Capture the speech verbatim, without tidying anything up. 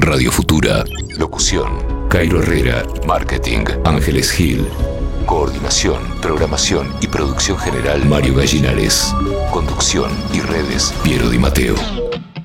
Radio Futura. Locución: Cairo Herrera. Marketing: Ángeles Gil. Coordinación, programación y producción general: Mario Gallinares. Conducción y redes: Piero Di Matteo.